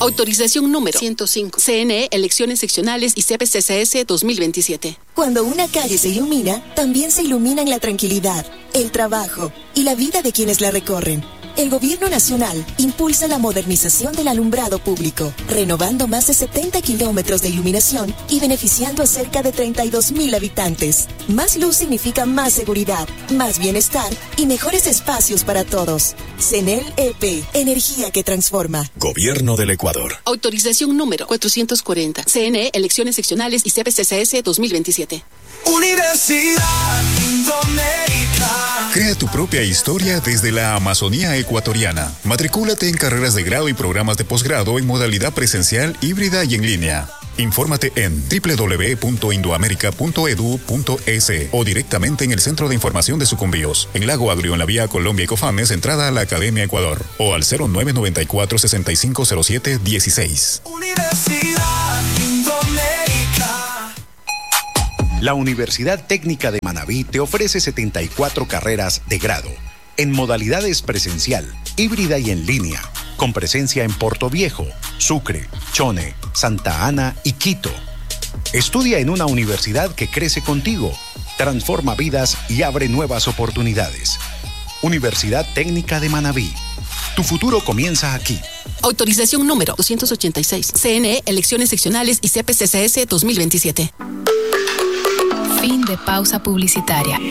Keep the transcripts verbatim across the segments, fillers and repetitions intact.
Autorización número ciento cinco. C N E, elecciones seccionales y C P C C S dos mil veintisiete. Cuando una calle se ilumina, también se iluminan la tranquilidad, el trabajo y la vida de quienes la recorren. El Gobierno Nacional impulsa la modernización del alumbrado público, renovando más de setenta kilómetros de iluminación y beneficiando a cerca de treinta y dos mil habitantes. Más luz significa más seguridad, más bienestar y mejores espacios para todos. CENEL E P, energía que transforma. Gobierno del Ecuador. Autorización número cuatrocientos cuarenta. C N E, elecciones seccionales y C P C C S dos mil veintisiete. Universidad Indoamérica. Crea tu propia historia desde la Amazonía ecuatoriana. Matricúlate en carreras de grado y programas de posgrado en modalidad presencial, híbrida y en línea. Infórmate en doble u doble u doble u punto indoamerica punto e d u punto e s o directamente en el Centro de Información de Sucumbíos, en Lago Agrio, en la vía Colombia y Cofames, entrada a la Academia Ecuador, o al cero nueve nueve cuatro, seis cinco cero siete, dieciséis. Universidad Indoamérica. La Universidad Técnica de Manabí te ofrece setenta y cuatro carreras de grado, en modalidades presencial, híbrida y en línea, con presencia en Portoviejo, Sucre, Chone, Santa Ana y Quito. Estudia en una universidad que crece contigo, transforma vidas y abre nuevas oportunidades. Universidad Técnica de Manabí. Tu futuro comienza aquí. Autorización número doscientos ochenta y seis. C N E, elecciones seccionales y C P C C S dos mil veintisiete. Fin de pausa publicitaria.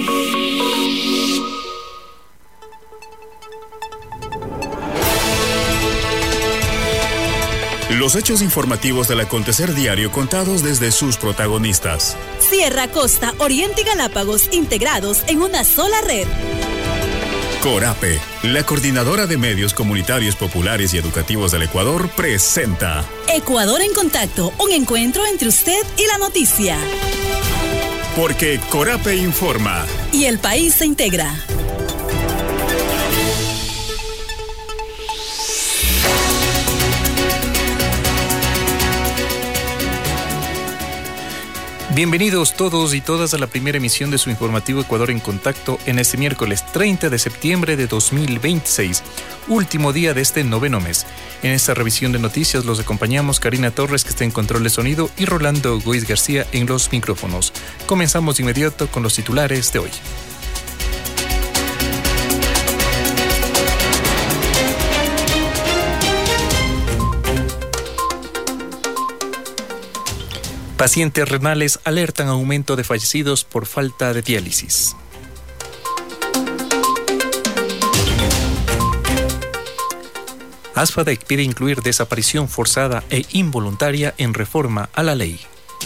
Los hechos informativos del acontecer diario contados desde sus protagonistas. Sierra, Costa, Oriente y Galápagos integrados en una sola red. Corape, la coordinadora de medios comunitarios populares y educativos del Ecuador, presenta Ecuador en Contacto, un encuentro entre usted y la noticia. Porque Corape informa. Y el país se integra. Bienvenidos todos y todas a la primera emisión de su informativo Ecuador en Contacto en este miércoles treinta de septiembre de dos mil veintiséis, último día de este noveno mes. En esta revisión de noticias los acompañamos Karina Torres, que está en control de sonido, y Rolando Goiz García en los micrófonos. Comenzamos de inmediato con los titulares de hoy. Pacientes renales alertan aumento de fallecidos por falta de diálisis. ASFADEC pide incluir desaparición forzada e involuntaria en reforma a la ley.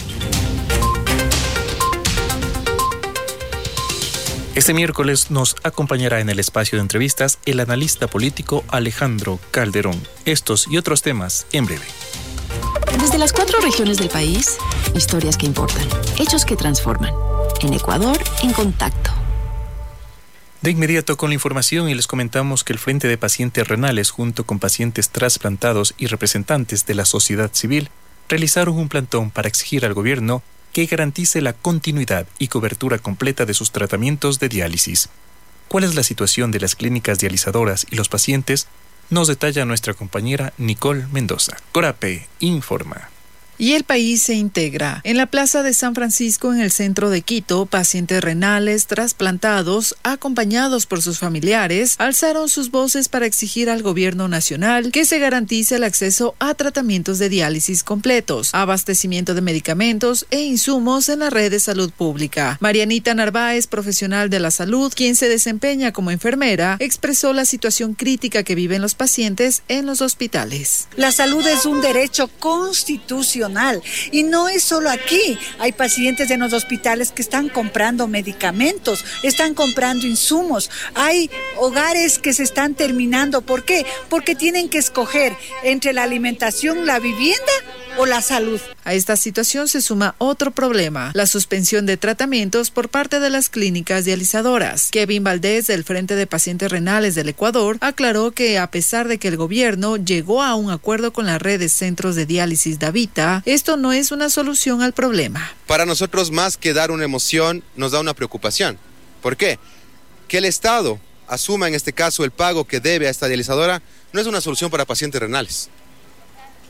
Este miércoles nos acompañará en el espacio de entrevistas el analista político Alejandro Calderón. Estos y otros temas en breve. Desde las cuatro regiones del país, historias que importan, hechos que transforman. En Ecuador, en Contacto. De inmediato con la información, y les comentamos que el Frente de Pacientes Renales, junto con pacientes trasplantados y representantes de la sociedad civil, realizaron un plantón para exigir al gobierno que garantice la continuidad y cobertura completa de sus tratamientos de diálisis. ¿Cuál es la situación de las clínicas dializadoras y los pacientes? Nos detalla nuestra compañera Nicole Mendoza. Corape informa. Y el país se integra. En la Plaza de San Francisco, en el centro de Quito, pacientes renales trasplantados, acompañados por sus familiares, alzaron sus voces para exigir al gobierno nacional que se garantice el acceso a tratamientos de diálisis completos, abastecimiento de medicamentos e insumos en la red de salud pública. Marianita Narváez, profesional de la salud, quien se desempeña como enfermera, expresó la situación crítica que viven los pacientes en los hospitales. La salud es un derecho constitucional. Y no es solo aquí, hay pacientes en los hospitales que están comprando medicamentos, están comprando insumos, hay hogares que se están terminando. ¿Por qué? Porque tienen que escoger entre la alimentación, la vivienda o la salud. A esta situación se suma otro problema, la suspensión de tratamientos por parte de las clínicas dializadoras. Kevin Valdés, del Frente de Pacientes Renales del Ecuador, aclaró que a pesar de que el gobierno llegó a un acuerdo con la red de centros de diálisis Davita, esto no es una solución al problema. Para nosotros, más que dar una emoción, nos da una preocupación. ¿Por qué? Que el Estado asuma en este caso el pago que debe a esta dializadora no es una solución para pacientes renales.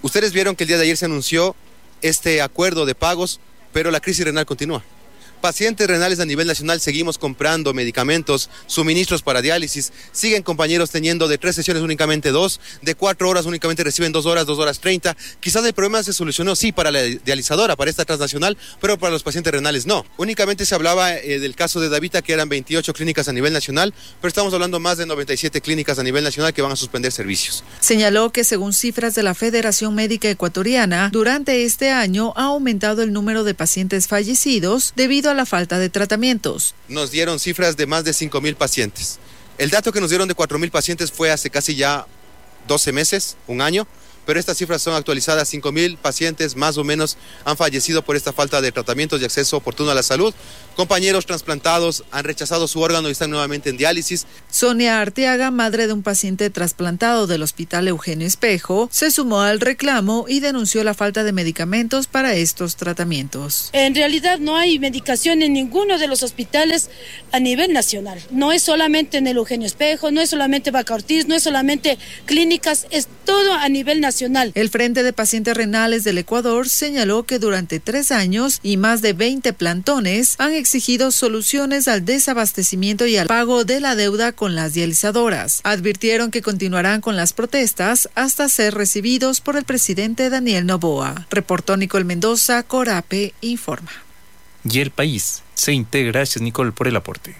Ustedes vieron que el día de ayer se anunció este acuerdo de pagos, pero la crisis renal continúa. Pacientes renales a nivel nacional seguimos comprando medicamentos, suministros para diálisis. Siguen compañeros teniendo de tres sesiones únicamente dos, de cuatro horas únicamente reciben dos horas, dos horas treinta. Quizás el problema se solucionó, sí, para la dializadora, para esta transnacional, pero para los pacientes renales no. Únicamente se hablaba eh, del caso de Davita, que eran veintiocho clínicas a nivel nacional, pero estamos hablando más de noventa y siete clínicas a nivel nacional que van a suspender servicios. Señaló que según cifras de la Federación Médica Ecuatoriana, durante este año ha aumentado el número de pacientes fallecidos debido a la falta de tratamientos. Nos dieron cifras de más de cinco mil pacientes. El dato que nos dieron de cuatro mil pacientes fue hace casi ya doce meses, un año, pero estas cifras son actualizadas. cinco mil pacientes más o menos han fallecido por esta falta de tratamientos y acceso oportuno a la salud. Compañeros trasplantados han rechazado su órgano y están nuevamente en diálisis. Sonia Arteaga, madre de un paciente trasplantado del Hospital Eugenio Espejo, se sumó al reclamo y denunció la falta de medicamentos para estos tratamientos. En realidad no hay medicación en ninguno de los hospitales a nivel nacional. No es solamente en el Eugenio Espejo, no es solamente Vaca Ortiz, no es solamente clínicas, es todo a nivel nacional. El Frente de Pacientes Renales del Ecuador señaló que durante tres años y más de veinte plantones han exigido soluciones al desabastecimiento y al pago de la deuda con las dializadoras. Advirtieron que continuarán con las protestas hasta ser recibidos por el presidente Daniel Noboa. Reportó Nicole Mendoza, Corape informa. Y El País se integra. Gracias, Nicole, por el aporte.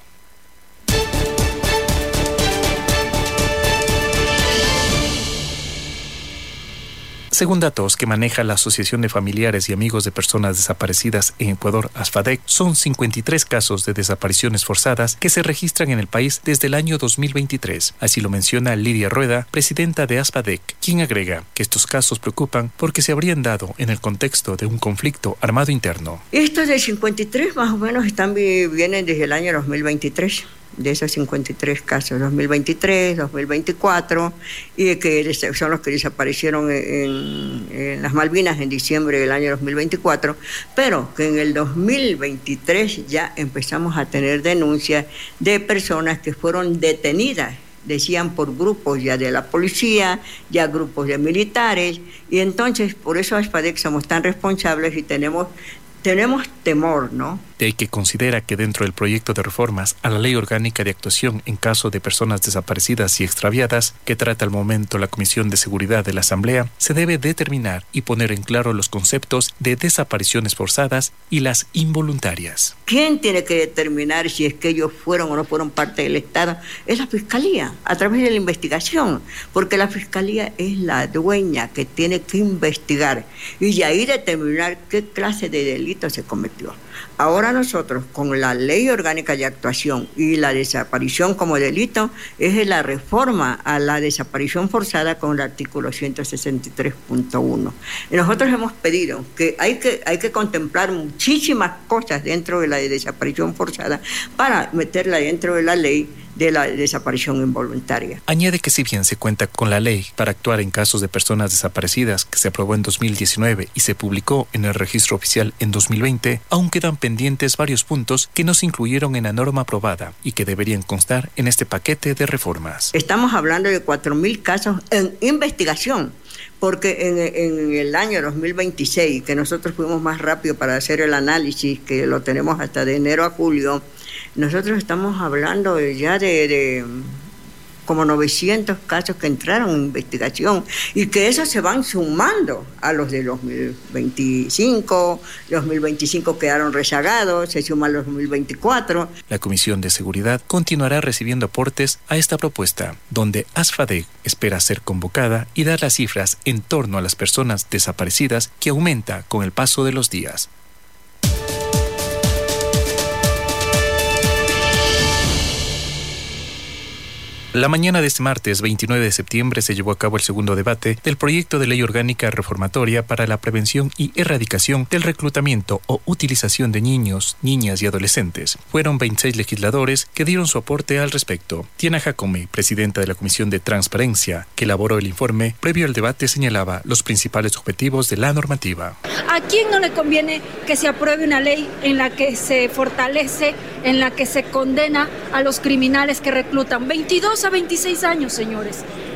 Según datos que maneja la Asociación de Familiares y Amigos de Personas Desaparecidas en Ecuador, ASFADEC, son cincuenta y tres casos de desapariciones forzadas que se registran en el país desde el año dos mil veintitrés. Así lo menciona Lidia Rueda, presidenta de ASFADEC, quien agrega que estos casos preocupan porque se habrían dado en el contexto de un conflicto armado interno. Estos de cincuenta y tres más o menos están, vienen desde el año dos mil veintitrés. De esos cincuenta y tres casos, dos mil veintitrés, dos mil veinticuatro, y que son los que desaparecieron en, en las Malvinas en diciembre del año dos mil veinticuatro, pero que en el dos mil veintitrés ya empezamos a tener denuncias de personas que fueron detenidas, decían por grupos ya de la policía, ya grupos de militares, y entonces por eso ASFADEC somos tan responsables y tenemos, tenemos temor, ¿no? De ahí que considera que dentro del proyecto de reformas a la Ley Orgánica de Actuación en caso de personas desaparecidas y extraviadas, que trata al momento la Comisión de Seguridad de la Asamblea, se debe determinar y poner en claro los conceptos de desapariciones forzadas y las involuntarias. ¿Quién tiene que determinar si es que ellos fueron o no fueron parte del Estado? Es la Fiscalía, a través de la investigación, porque la Fiscalía es la dueña que tiene que investigar y de ahí determinar qué clase de delito se cometió. Ahora nosotros, con la Ley Orgánica de Actuación y la desaparición como delito, es la reforma a la desaparición forzada con el artículo ciento sesenta y tres punto uno. Y nosotros hemos pedido que hay que, hay que contemplar muchísimas cosas dentro de la desaparición forzada para meterla dentro de la ley de la desaparición involuntaria. Añade que si bien se cuenta con la ley para actuar en casos de personas desaparecidas que se aprobó en dos mil diecinueve y se publicó en el registro oficial en dos mil veinte, aún quedan pendientes varios puntos que no se incluyeron en la norma aprobada y que deberían constar en este paquete de reformas. Estamos hablando de cuatro mil casos en investigación, porque en, en el año dos mil veintiséis, que nosotros fuimos más rápido para hacer el análisis, que lo tenemos hasta de enero a julio, nosotros estamos hablando ya de, de como novecientos casos que entraron en investigación y que esos se van sumando a los de dos mil veinticinco, dos mil veinticinco quedaron rezagados, se suman los dos mil veinticuatro. La Comisión de Seguridad continuará recibiendo aportes a esta propuesta, donde ASFADEC espera ser convocada y dar las cifras en torno a las personas desaparecidas, que aumenta con el paso de los días. La mañana de este martes veintinueve de septiembre se llevó a cabo el segundo debate del proyecto de ley orgánica reformatoria para la prevención y erradicación del reclutamiento o utilización de niños, niñas y adolescentes. Fueron veintiséis legisladores que dieron su aporte al respecto. Tiana Jacome, presidenta de la Comisión de Transparencia, que elaboró el informe, previo al debate señalaba los principales objetivos de la normativa. ¿A quién no le conviene que se apruebe una ley en la que se fortalece, en la que se condena a los criminales que reclutan veintidós a veintiséis años, señores?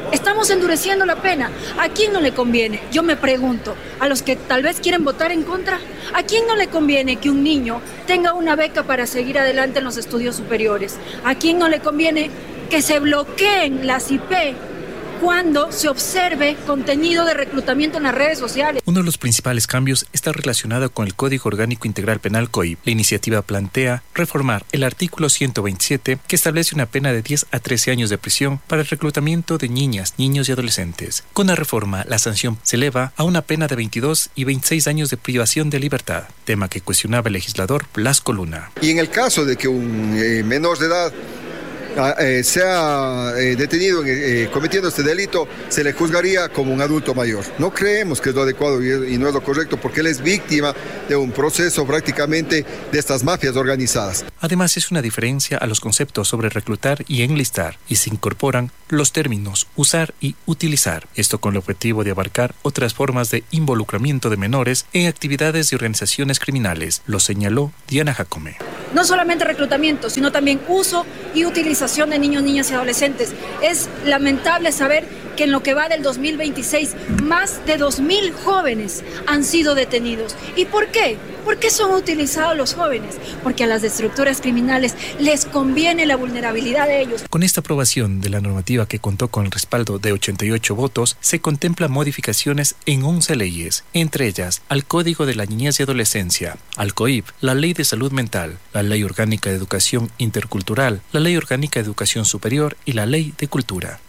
Estamos endureciendo la pena. ¿A quién no le conviene? Yo me pregunto, a los que tal vez quieren votar en contra, ¿a quién no le conviene que un niño tenga una beca para seguir adelante en los estudios superiores? ¿A quién no le conviene que se bloqueen las I P cuando se observe contenido de reclutamiento en las redes sociales? Uno de los principales cambios está relacionado con el Código Orgánico Integral Penal C O I P. La iniciativa plantea reformar el artículo ciento veintisiete, que establece una pena de diez a trece años de prisión para el reclutamiento de niñas, niños y adolescentes. Con la reforma, la sanción se eleva a una pena de veintidós y veintiséis años de privación de libertad, tema que cuestionaba el legislador Blasco Luna. Y en el caso de que un eh, menor de edad Eh, sea eh, detenido eh, cometiendo este delito, se le juzgaría como un adulto mayor. No creemos que es lo adecuado y, y no es lo correcto, porque él es víctima de un proceso prácticamente de estas mafias organizadas. Además, es una diferencia a los conceptos sobre reclutar y enlistar, y se incorporan los términos usar y utilizar, esto con el objetivo de abarcar otras formas de involucramiento de menores en actividades y organizaciones criminales, lo señaló Diana Jacome. No solamente reclutamiento, sino también uso y utilización de niños, niñas y adolescentes. Es lamentable saber que en lo que va del dos mil veintiséis, más de dos mil jóvenes han sido detenidos. ¿Y por qué? ¿Por qué son utilizados los jóvenes? Porque a las estructuras criminales les conviene la vulnerabilidad de ellos. Con esta aprobación de la normativa, que contó con el respaldo de ochenta y ocho votos, se contemplan modificaciones en once leyes, entre ellas al Código de la Niñez y Adolescencia, al C O I P, la Ley de Salud Mental, la Ley Orgánica de Educación Intercultural, la Ley Orgánica de Educación Superior y la Ley de Cultura.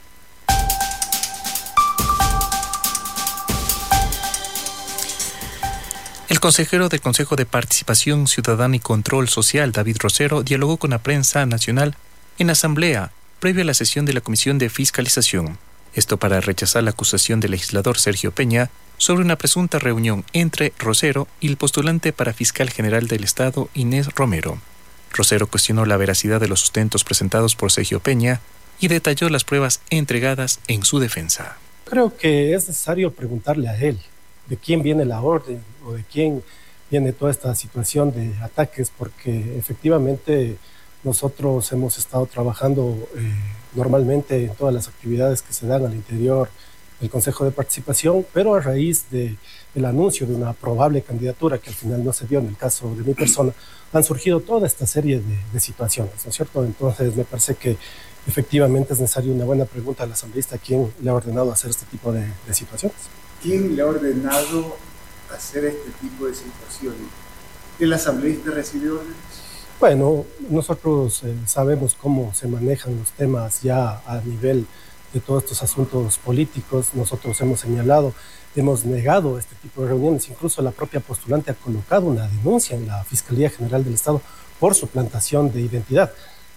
El consejero del Consejo de Participación Ciudadana y Control Social, David Rosero, dialogó con la prensa nacional en asamblea previo a la sesión de la Comisión de Fiscalización. Esto para rechazar la acusación del legislador Sergio Peña sobre una presunta reunión entre Rosero y el postulante para fiscal general del Estado, Inés Romero. Rosero cuestionó la veracidad de los sustentos presentados por Sergio Peña y detalló las pruebas entregadas en su defensa. Creo que es necesario preguntarle a él de quién viene la orden o de quién viene toda esta situación de ataques, porque efectivamente nosotros hemos estado trabajando eh, normalmente en todas las actividades que se dan al interior del Consejo de Participación, pero a raíz de, del anuncio de una probable candidatura que al final no se dio en el caso de mi persona, han surgido toda esta serie de, de situaciones, ¿no es cierto? Entonces me parece que efectivamente es necesaria una buena pregunta al asambleísta: ¿quién le ha ordenado hacer este tipo de, de situaciones? ¿Quién le ha ordenado hacer este tipo de situaciones? ¿El asambleísta recibe órdenes? Bueno, nosotros eh, sabemos cómo se manejan los temas ya a nivel de todos estos asuntos políticos. Nosotros hemos señalado, hemos negado este tipo de reuniones. Incluso la propia postulante ha colocado una denuncia en la Fiscalía General del Estado por suplantación de identidad.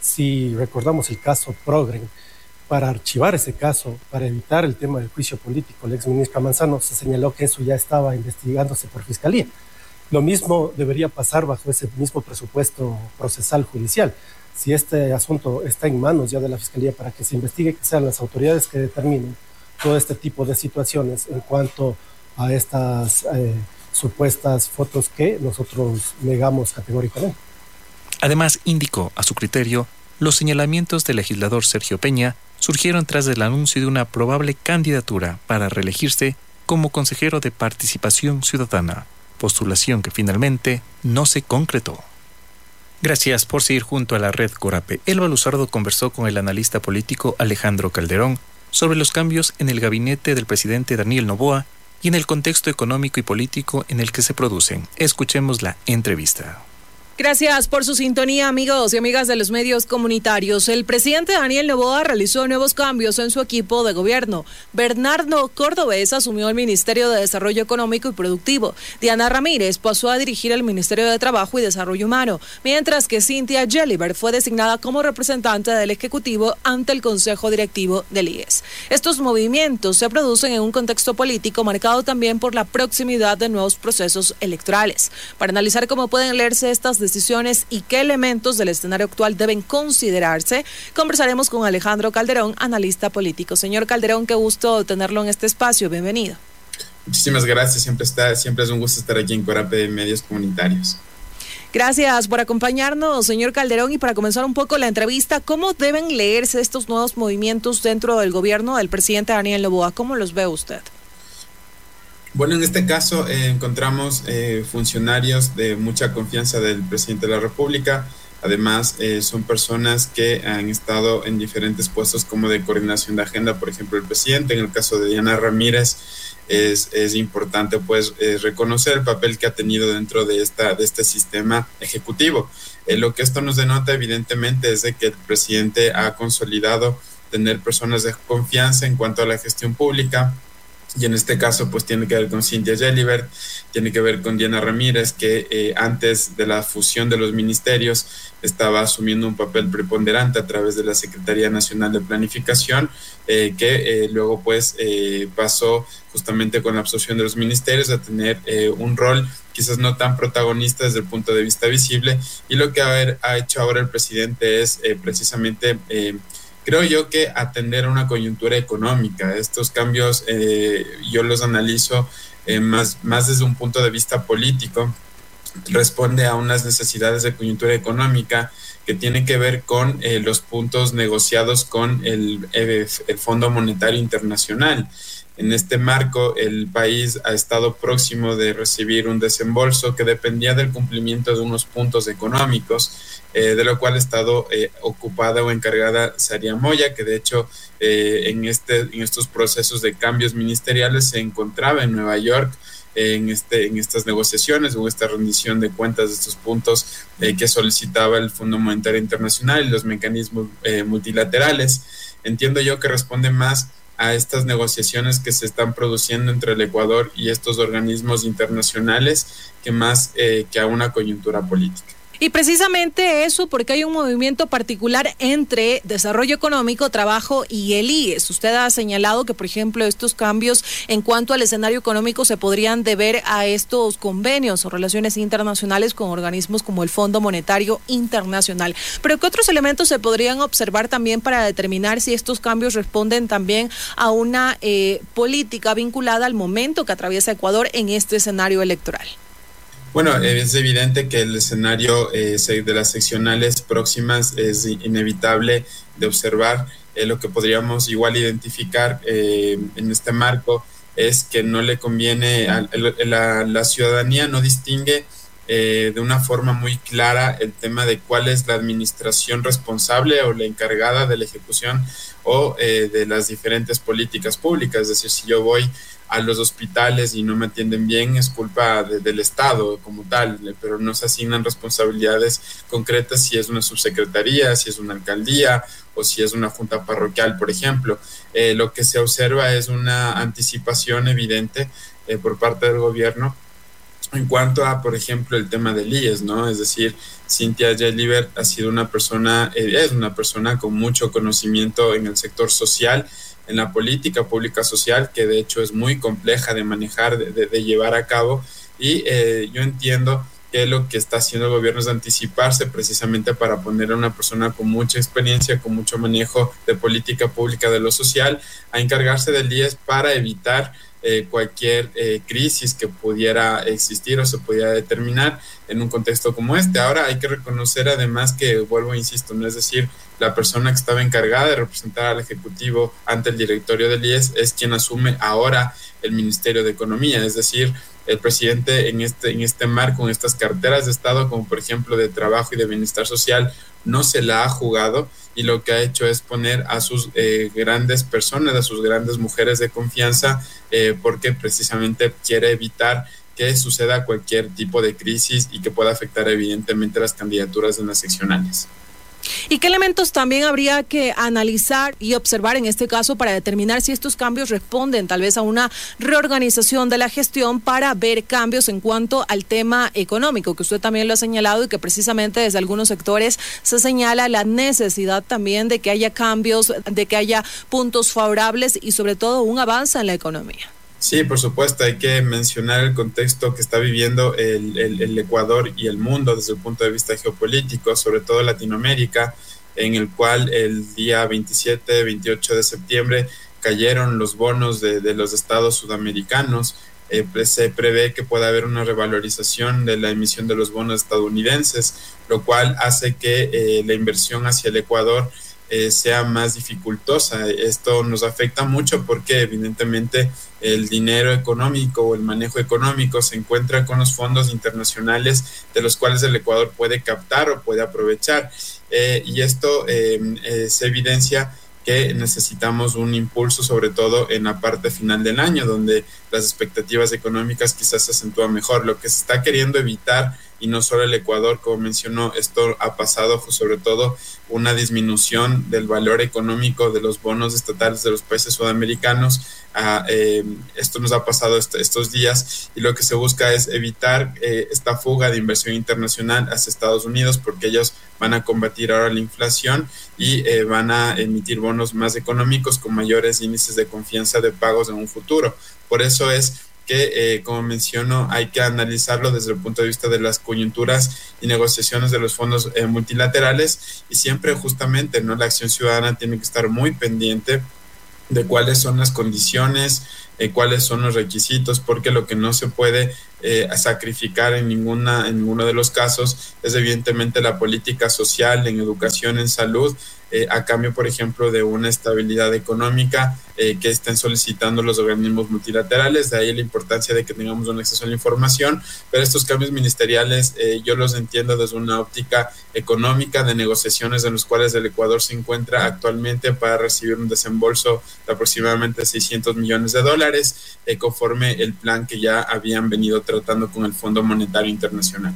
Si recordamos el caso Progren, para archivar ese caso, para evitar el tema del juicio político, el exministro Manzano se señaló que eso ya estaba investigándose por Fiscalía. Lo mismo debería pasar bajo ese mismo presupuesto procesal judicial. Si este asunto está en manos ya de la Fiscalía para que se investigue, que sean las autoridades que determinen todo este tipo de situaciones en cuanto a estas eh, supuestas fotos que nosotros negamos categóricamente. Además, indicó, a su criterio, los señalamientos del legislador Sergio Peña surgieron tras el anuncio de una probable candidatura para reelegirse como consejero de Participación Ciudadana, postulación que finalmente no se concretó. Gracias por seguir junto a la red Corape. Elba Luzardo conversó con el analista político Alejandro Calderón sobre los cambios en el gabinete del presidente Daniel Noboa y en el contexto económico y político en el que se producen. Escuchemos la entrevista. Gracias por su sintonía, amigos y amigas de los medios comunitarios. El presidente Daniel Noboa realizó nuevos cambios en su equipo de gobierno. Bernardo Cordobés asumió el Ministerio de Desarrollo Económico y Productivo. Diana Ramírez pasó a dirigir el Ministerio de Trabajo y Desarrollo Humano, mientras que Cynthia Gelliver fue designada como representante del Ejecutivo ante el Consejo Directivo del I E S. Estos movimientos se producen en un contexto político marcado también por la proximidad de nuevos procesos electorales. Para analizar cómo pueden leerse estas decisiones y qué elementos del escenario actual deben considerarse, conversaremos con Alejandro Calderón, analista político. Señor Calderón, qué gusto tenerlo en este espacio. Bienvenido. Muchísimas gracias. Siempre está, siempre es un gusto estar aquí en Corape de Medios Comunitarios. Gracias por acompañarnos, señor Calderón, y para comenzar un poco la entrevista, ¿cómo deben leerse estos nuevos movimientos dentro del gobierno del presidente Daniel Noboa? ¿Cómo los ve usted? Bueno, en este caso eh, encontramos eh, funcionarios de mucha confianza del presidente de la República. Además, eh, son personas que han estado en diferentes puestos como de coordinación de agenda, por ejemplo, el presidente. En el caso de Diana Ramírez, es, es importante pues eh, reconocer el papel que ha tenido dentro de, esta, de este sistema ejecutivo. Eh, lo que esto nos denota, evidentemente, es de que el presidente ha consolidado tener personas de confianza en cuanto a la gestión pública. Y en este caso, pues tiene que ver con Cynthia Gelibert, tiene que ver con Diana Ramírez, que eh, antes de la fusión de los ministerios estaba asumiendo un papel preponderante a través de la Secretaría Nacional de Planificación, eh, que eh, luego pues eh, pasó justamente con la absorción de los ministerios a tener eh, un rol quizás no tan protagonista desde el punto de vista visible. Y lo que ha, ha hecho ahora el presidente es eh, precisamente... Eh, Creo yo que atender a una coyuntura económica. Estos cambios eh, yo los analizo eh, más, más desde un punto de vista político. Responde a unas necesidades de coyuntura económica que tienen que ver con eh, los puntos negociados con el, el, el Fondo Monetario Internacional. En este marco, el país ha estado próximo de recibir un desembolso que dependía del cumplimiento de unos puntos económicos, eh, de lo cual ha estado eh, ocupada o encargada Saria Moya, que de hecho eh, en, este, en estos procesos de cambios ministeriales se encontraba en Nueva York, eh, en, este, en estas negociaciones o esta rendición de cuentas de estos puntos eh, que solicitaba el Fondo Monetario Internacional y los mecanismos eh, multilaterales. Entiendo yo que responde más a estas negociaciones que se están produciendo entre el Ecuador y estos organismos internacionales que más eh, que a una coyuntura política. Y precisamente eso porque hay un movimiento particular entre desarrollo económico, trabajo y el I E S. Usted ha señalado que, por ejemplo, estos cambios en cuanto al escenario económico se podrían deber a estos convenios o relaciones internacionales con organismos como el Fondo Monetario Internacional. Pero ¿qué otros elementos se podrían observar también para determinar si estos cambios responden también a una eh, política vinculada al momento que atraviesa Ecuador en este escenario electoral? Bueno, es evidente que el escenario eh, de las seccionales próximas es inevitable de observar. Eh, lo que podríamos igual identificar eh, en este marco es que no le conviene, a, a la, la ciudadanía no distingue eh, de una forma muy clara el tema de cuál es la administración responsable o la encargada de la ejecución o eh, de las diferentes políticas públicas. Es decir, si yo voy a los hospitales y no me atienden bien, es culpa de, del Estado como tal, pero no se asignan responsabilidades concretas si es una subsecretaría, si es una alcaldía o si es una junta parroquial, por ejemplo. Eh, lo que se observa es una anticipación evidente eh, por parte del gobierno en cuanto a, por ejemplo, el tema del I E S, ¿no? Es decir, Cynthia Gelibert ha sido una persona, eh, es una persona con mucho conocimiento en el sector social, en la política pública social, que de hecho es muy compleja de manejar, de, de, de llevar a cabo, y eh, yo entiendo que lo que está haciendo el gobierno es anticiparse precisamente para poner a una persona con mucha experiencia, con mucho manejo de política pública de lo social, a encargarse del I E S para evitar eh, cualquier eh, crisis que pudiera existir o se pudiera determinar en un contexto como este. Ahora hay que reconocer además que, vuelvo, insisto, no es decir, la persona que estaba encargada de representar al Ejecutivo ante el directorio del I E S es quien asume ahora el Ministerio de Economía, es decir, el presidente en este, en este marco, en estas carteras de Estado, como por ejemplo de Trabajo y de Bienestar Social, no se la ha jugado y lo que ha hecho es poner a sus eh, grandes personas, a sus grandes mujeres de confianza, eh, porque precisamente quiere evitar que suceda cualquier tipo de crisis y que pueda afectar evidentemente las candidaturas en las seccionales. ¿Y qué elementos también habría que analizar y observar en este caso para determinar si estos cambios responden tal vez a una reorganización de la gestión para ver cambios en cuanto al tema económico, que usted también lo ha señalado y que precisamente desde algunos sectores se señala la necesidad también de que haya cambios, de que haya puntos favorables y sobre todo un avance en la economía? Sí, por supuesto, hay que mencionar el contexto que está viviendo el, el, el Ecuador y el mundo desde el punto de vista geopolítico, sobre todo Latinoamérica, en el cual el día veintisiete, veintiocho de septiembre cayeron los bonos de, de los estados sudamericanos, eh, pues, se prevé que pueda haber una revalorización de la emisión de los bonos estadounidenses, lo cual hace que eh, la inversión hacia el Ecuador Eh, sea más dificultosa. Esto nos afecta mucho porque evidentemente el dinero económico o el manejo económico se encuentra con los fondos internacionales de los cuales el Ecuador puede captar o puede aprovechar, eh, y esto eh, eh, se evidencia que necesitamos un impulso, sobre todo en la parte final del año, donde las expectativas económicas quizás se acentúan mejor. Lo que se está queriendo evitar, y no solo el Ecuador, como mencionó, esto ha pasado sobre todo una disminución del valor económico de los bonos estatales de los países sudamericanos. Uh, eh, esto nos ha pasado est- estos días, y lo que se busca es evitar eh, esta fuga de inversión internacional hacia Estados Unidos, porque ellos van a combatir ahora la inflación y eh, van a emitir bonos más económicos con mayores índices de confianza de pagos en un futuro. Por eso es que, eh, como menciono, hay que analizarlo desde el punto de vista de las coyunturas y negociaciones de los fondos eh, multilaterales, y siempre justamente, ¿no?, la acción ciudadana tiene que estar muy pendiente de cuáles son las condiciones, eh, cuáles son los requisitos, porque lo que no se puede eh, sacrificar en ninguna en ninguno de los casos es evidentemente la política social, en educación, en salud, eh, a cambio, por ejemplo, de una estabilidad económica eh, que estén solicitando los organismos multilaterales. De ahí la importancia de que tengamos un acceso a la información, pero estos cambios ministeriales eh, yo los entiendo desde una óptica económica, de negociaciones en los cuales el Ecuador se encuentra actualmente para recibir un desembolso de aproximadamente seiscientos millones de dólares, eh, conforme el plan que ya habían venido tratando con el Fondo Monetario Internacional.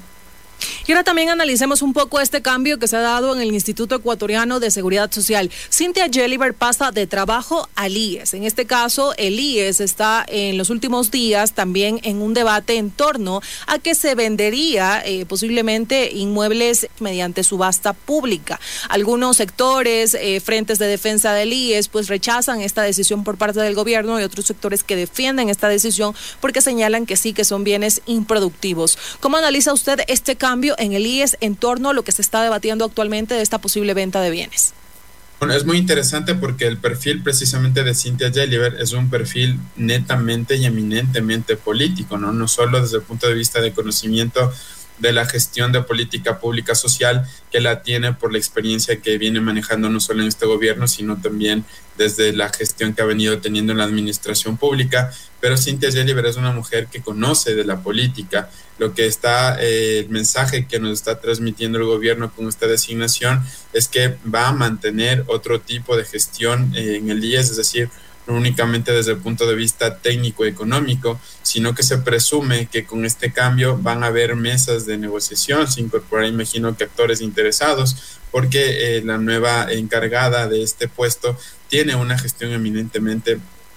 Y ahora también analicemos un poco este cambio que se ha dado en el Instituto Ecuatoriano de Seguridad Social. Cynthia Gelliver pasa de trabajo al I E S. En este caso, el I E S está en los últimos días también en un debate en torno a que se vendería eh, posiblemente inmuebles mediante subasta pública. Algunos sectores, eh, frentes de defensa del I E S, pues rechazan esta decisión por parte del gobierno, y otros sectores que defienden esta decisión porque señalan que sí, que son bienes improductivos. ¿Cómo analiza usted este cambio en el I E S en torno a lo que se está debatiendo actualmente de esta posible venta de bienes? Bueno, es muy interesante porque el perfil precisamente de Cynthia Gelliver es un perfil netamente y eminentemente político, ¿no? No solo desde el punto de vista de conocimiento de la gestión de política pública social, que la tiene por la experiencia que viene manejando no solo en este gobierno, sino también desde la gestión que ha venido teniendo en la administración pública. Pero Cynthia Gelliver es una mujer que conoce de la política. Lo que está, eh, el mensaje que nos está transmitiendo el gobierno con esta designación es que va a mantener otro tipo de gestión eh, en el I E S, es decir, no únicamente desde el punto de vista técnico y económico, sino que se presume que con este cambio van a haber mesas de negociación, se incorporarán, imagino, que actores interesados, porque eh, la nueva encargada de este puesto tiene una gestión eminentemente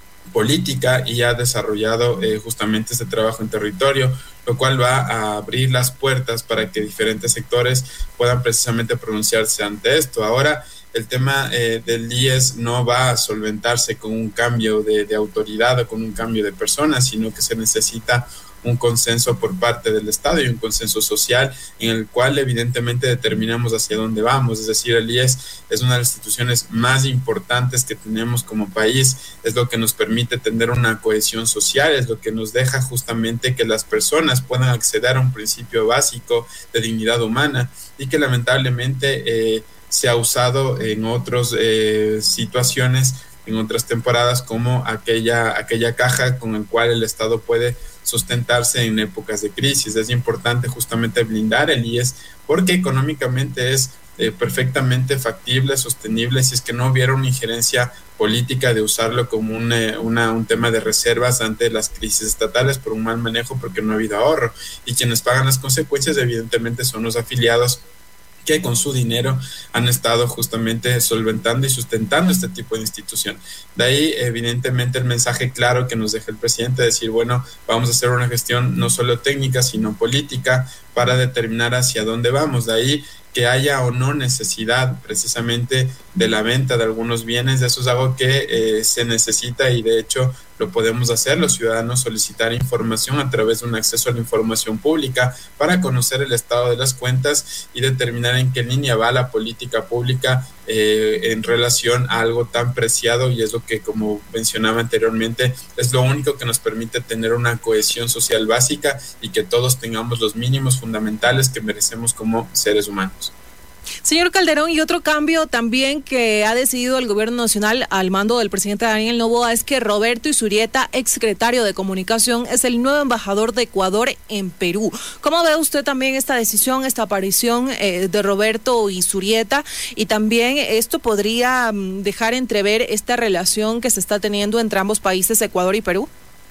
política y ha desarrollado eh, justamente este trabajo en territorio, lo cual va a abrir las puertas para que diferentes sectores puedan precisamente pronunciarse ante esto. Ahora, el tema eh, del I E S no va a solventarse con un cambio de, de autoridad o con un cambio de personas, sino que se necesita un consenso por parte del Estado y un consenso social en el cual evidentemente determinamos hacia dónde vamos. Es decir, el I E S es una de las instituciones más importantes que tenemos como país, es lo que nos permite tener una cohesión social, es lo que nos deja justamente que las personas puedan acceder a un principio básico de dignidad humana, y que lamentablemente eh, se ha usado en otras eh, situaciones, en otras temporadas, como aquella, aquella caja con el cual el Estado puede sustentarse en épocas de crisis. Es importante justamente blindar el I E S porque económicamente es eh, perfectamente factible, sostenible, si es que no hubiera una injerencia política de usarlo como un, eh, una, un tema de reservas ante las crisis estatales por un mal manejo, porque no ha habido ahorro, y quienes pagan las consecuencias evidentemente son los afiliados, que con su dinero han estado justamente solventando y sustentando este tipo de institución. De ahí, evidentemente, el mensaje claro que nos deja el presidente, decir, bueno, vamos a hacer una gestión no solo técnica, sino política, para determinar hacia dónde vamos. De ahí que haya o no necesidad precisamente de la venta de algunos bienes. Eso es algo que eh, se necesita y de hecho lo podemos hacer los ciudadanos, solicitar información a través de un acceso a la información pública para conocer el estado de las cuentas y determinar en qué línea va la política pública eh, en relación a algo tan preciado, y es lo que, como mencionaba anteriormente, es lo único que nos permite tener una cohesión social básica y que todos tengamos los mínimos fundamentales que merecemos como seres humanos. Señor Calderón, y otro cambio también que ha decidido el gobierno nacional al mando del presidente Daniel Noboa es que Roberto Izurieta, exsecretario de Comunicación, es el nuevo embajador de Ecuador en Perú. ¿Cómo ve usted también esta decisión, esta aparición eh, de Roberto Izurieta? Y también esto podría dejar entrever esta relación que se está teniendo entre ambos países, Ecuador y Perú.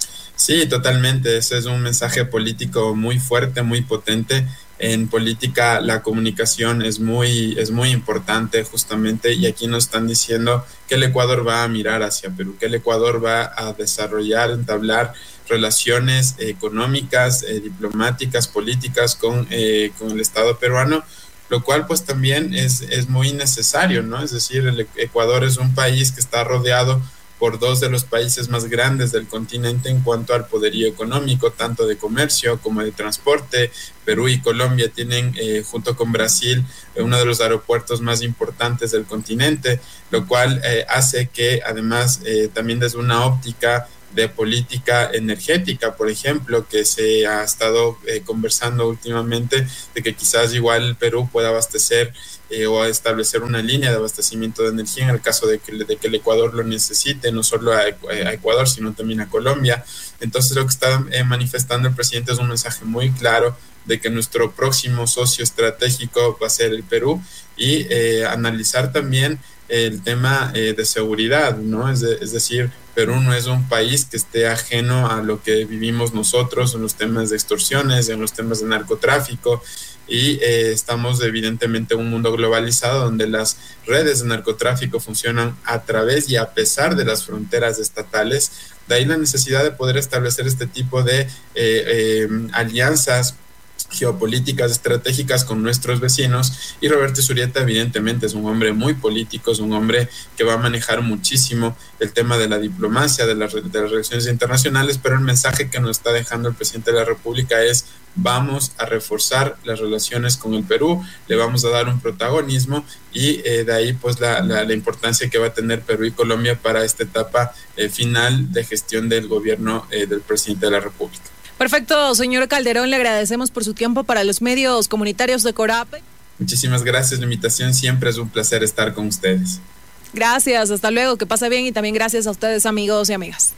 Sí, totalmente. Ese es un mensaje político muy fuerte, muy potente. En política la comunicación es muy, es muy importante justamente, y aquí nos están diciendo que el Ecuador va a mirar hacia Perú, que el Ecuador va a desarrollar, entablar relaciones económicas, eh, diplomáticas, políticas con, eh, con el Estado peruano, lo cual pues también es, es muy necesario, ¿no? Es decir, el Ecuador es un país que está rodeado por dos de los países más grandes del continente en cuanto al poderío económico, tanto de comercio como de transporte. Perú y Colombia tienen, eh, junto con Brasil, eh, uno de los aeropuertos más importantes del continente, lo cual eh, hace que además eh, también desde una óptica de política energética, por ejemplo, que se ha estado eh, conversando últimamente, de que quizás igual Perú pueda abastecer eh, o establecer una línea de abastecimiento de energía en el caso de que, de que el Ecuador lo necesite, no solo a, a Ecuador, sino también a Colombia. Entonces lo que está eh, manifestando el presidente es un mensaje muy claro de que nuestro próximo socio estratégico va a ser el Perú, y eh, analizar también el tema eh, de seguridad, ¿no? Es, de, es decir, Perú no es un país que esté ajeno a lo que vivimos nosotros en los temas de extorsiones, en los temas de narcotráfico, y eh, estamos evidentemente en un mundo globalizado donde las redes de narcotráfico funcionan a través y a pesar de las fronteras estatales. De ahí la necesidad de poder establecer este tipo de eh, eh, alianzas geopolíticas estratégicas con nuestros vecinos, y Roberto Izurieta evidentemente es un hombre muy político, es un hombre que va a manejar muchísimo el tema de la diplomacia, de, la, de las relaciones internacionales, pero el mensaje que nos está dejando el presidente de la República es: vamos a reforzar las relaciones con el Perú, le vamos a dar un protagonismo, y eh, de ahí pues la, la, la importancia que va a tener Perú y Colombia para esta etapa eh, final de gestión del gobierno eh, del presidente de la República. Perfecto, señor Calderón, le agradecemos por su tiempo para los medios comunitarios de Corape. Muchísimas gracias, la invitación siempre es un placer estar con ustedes. Gracias, hasta luego, que pase bien, y también gracias a ustedes, amigos y amigas.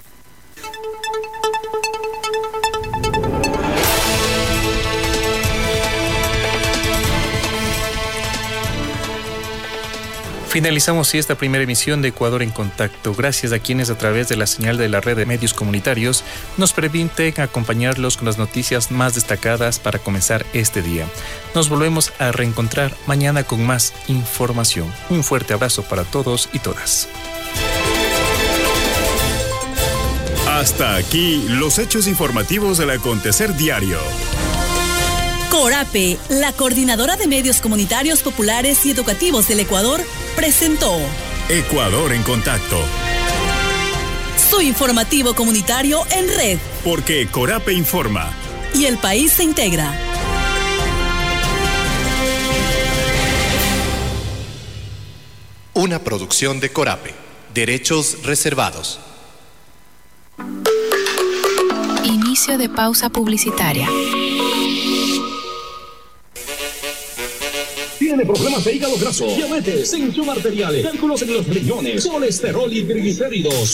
Finalizamos esta primera emisión de Ecuador en Contacto, gracias a quienes a través de la señal de la red de medios comunitarios nos permiten acompañarlos con las noticias más destacadas para comenzar este día. Nos volvemos a reencontrar mañana con más información. Un fuerte abrazo para todos y todas. Hasta aquí los hechos informativos del acontecer diario. Corape, la coordinadora de medios comunitarios populares y educativos del Ecuador, presentó Ecuador en Contacto, su informativo comunitario en red. Porque Corape informa y el país se integra. Una producción de Corape. Derechos reservados. Inicio de pausa publicitaria. Tiene problemas de hígado graso, diabetes, tensión arterial, cálculos en los riñones, colesterol y triglicéridos.